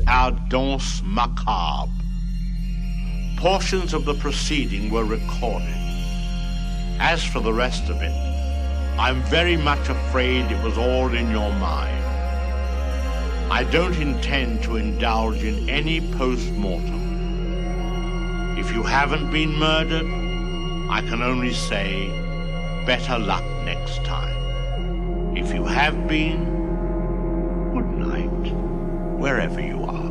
our danse macabre. Portions of the proceeding were recorded. As for the rest of it, I'm very much afraid it was all in your mind. I don't intend to indulge in any post-mortem. If you haven't been murdered, I can only say, better luck next time. If you have been, good night, wherever you are.